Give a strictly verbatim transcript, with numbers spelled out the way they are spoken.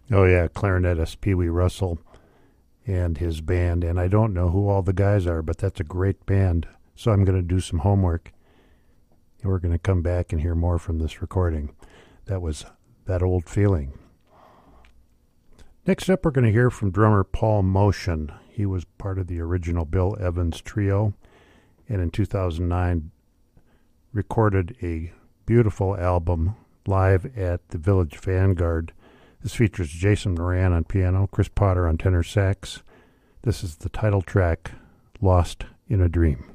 Oh yeah, clarinetist Pee Wee Russell and his band. And I don't know who all the guys are, but that's a great band. So I'm going to do some homework. And we're going to come back and hear more from this recording. That was That Old Feeling. Next up, we're going to hear from drummer Paul Motian. He was part of the original Bill Evans Trio, and in two thousand nine recorded a beautiful album live at the Village Vanguard. This features Jason Moran on piano, Chris Potter on tenor sax. This is the title track, Lost in a Dream.